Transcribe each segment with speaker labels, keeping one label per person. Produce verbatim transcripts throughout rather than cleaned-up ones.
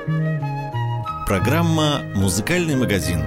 Speaker 1: Программа «Музыкальный магазин».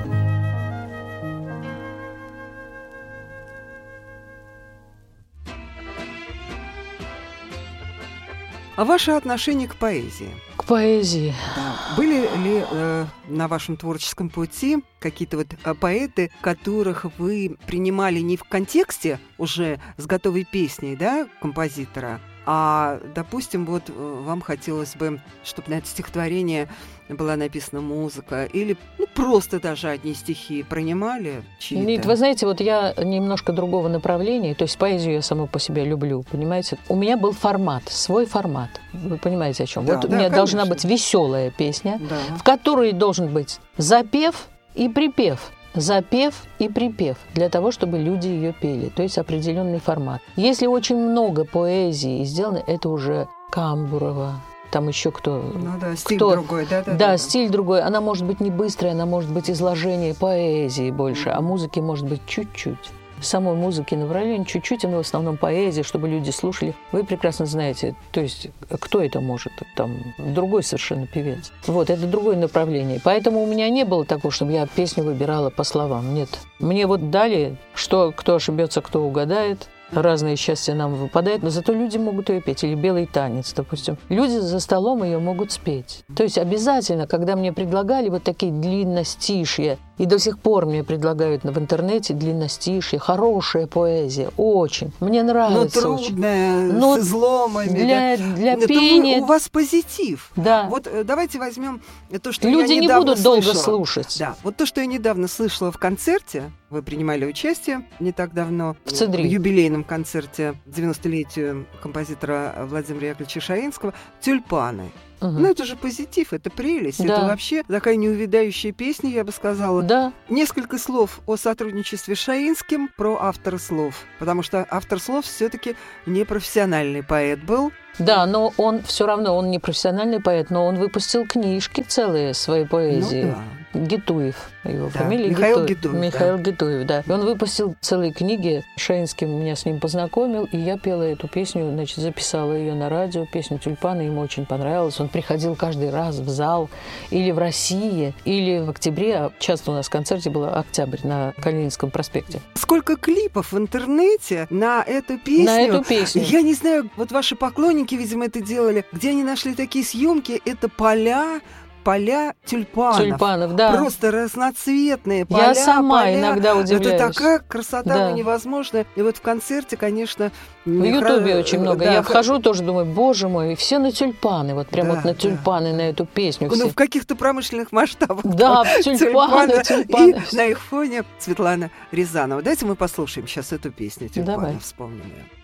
Speaker 2: А ваше отношение к поэзии?
Speaker 3: К поэзии.
Speaker 2: Да. Были ли э, на вашем творческом пути какие-то вот э, поэты, которых вы принимали не в контексте уже с готовой песней, да, композитора, а, допустим, вот э, вам хотелось бы, чтобы на это стихотворение была написана музыка, или ну, просто даже одни стихи принимали чьи-то?
Speaker 3: Нет, вы знаете, вот я немножко другого направления, то есть поэзию я саму по себе люблю, понимаете? У меня был формат, свой формат. Вы понимаете, о чем?
Speaker 2: Да,
Speaker 3: вот
Speaker 2: да,
Speaker 3: у меня
Speaker 2: конечно.
Speaker 3: должна быть веселая песня,
Speaker 2: Да.
Speaker 3: в которой должен быть запев и припев. Запев и припев для того, чтобы люди ее пели, то есть определенный формат. Если очень много поэзии сделано, это уже Камбурова, там еще кто?
Speaker 2: Ну да, стиль
Speaker 3: кто?
Speaker 2: другой, да, да,
Speaker 3: да,
Speaker 2: да, да.
Speaker 3: стиль другой. Она может быть не быстрая, она может быть изложение поэзии больше, а музыки может быть чуть-чуть. Самой музыки направления чуть-чуть, но в основном поэзия, чтобы люди слушали. Вы прекрасно знаете, то есть кто это может, там другой совершенно певец. Вот, это другое направление. Поэтому у меня не было такого, чтобы я песню выбирала по словам. Нет. Мне вот дали, что кто ошибется, кто угадает. Разные счастья нам выпадают, но зато люди могут ее петь. Или «Белый танец», допустим. Люди за столом ее могут спеть. То есть обязательно, когда мне предлагали вот такие длинностишья, и до сих пор мне предлагают в интернете длинностишья, хорошая поэзия, очень. Мне нравится
Speaker 2: но
Speaker 3: очень.
Speaker 2: трудная,
Speaker 3: Но
Speaker 2: с изломами.
Speaker 3: Для,
Speaker 2: да.
Speaker 3: для
Speaker 2: Это
Speaker 3: пения...
Speaker 2: вы, у вас позитив.
Speaker 3: Да.
Speaker 2: Вот э, давайте возьмем то, что
Speaker 3: Люди
Speaker 2: я
Speaker 3: не
Speaker 2: недавно
Speaker 3: будут долго
Speaker 2: слышала.
Speaker 3: слушать.
Speaker 2: Да, вот то, что я недавно слышала в концерте, вы принимали участие не так давно
Speaker 3: В Цедри.
Speaker 2: в юбилейном концерте девяностолетию композитора Владимира Яковлевича Шаинского «Тюльпаны».
Speaker 3: Угу.
Speaker 2: Ну, это же позитив, это прелесть.
Speaker 3: Да.
Speaker 2: Это вообще такая неувядающая песня, я бы сказала.
Speaker 3: Да.
Speaker 2: Несколько слов о сотрудничестве с Шаинским про автора слов. Потому что автор слов все-таки непрофессиональный поэт был.
Speaker 3: Да, но он все равно, он не профессиональный поэт, но он выпустил книжки целые своей поэзии.
Speaker 2: Ну, да.
Speaker 3: Гитуев, его
Speaker 2: Да,
Speaker 3: фамилия
Speaker 2: Михаил
Speaker 3: Гитуев.
Speaker 2: Гитуев,
Speaker 3: Михаил
Speaker 2: да.
Speaker 3: Гитуев, да. И он выпустил целые книги. Шаинский меня с ним познакомил, и я пела эту песню, значит, записала ее на радио, песню «Тюльпаны», ему очень понравилось. Он приходил каждый раз в зал, или в России, или в октябре. А часто у нас в концерте был октябрь на Калининском проспекте.
Speaker 2: Сколько клипов в интернете на эту песню.
Speaker 3: На эту песню.
Speaker 2: Я не знаю, вот ваши поклонники, видимо, это делали. Где они нашли такие съемки? Это поля, поля тюльпанов.
Speaker 3: Тюльпанов, да.
Speaker 2: Просто разноцветные поля.
Speaker 3: Я сама
Speaker 2: поля.
Speaker 3: иногда удивляюсь.
Speaker 2: Это такая красота
Speaker 3: Да.
Speaker 2: невозможная. И вот в концерте, конечно...
Speaker 3: В Ютубе очень много.
Speaker 2: Да,
Speaker 3: я вхожу тоже, думаю, боже мой, все на тюльпаны. Вот прям
Speaker 2: да,
Speaker 3: вот на тюльпаны,
Speaker 2: да.
Speaker 3: на эту песню.
Speaker 2: Ну,
Speaker 3: все.
Speaker 2: в каких-то промышленных масштабах.
Speaker 3: Да, тюльпаны, тюльпаны.
Speaker 2: И на их фоне Светлана Рязанова. Давайте мы послушаем сейчас эту песню «Тюльпаны»,
Speaker 3: Давай.
Speaker 2: вспомним ее.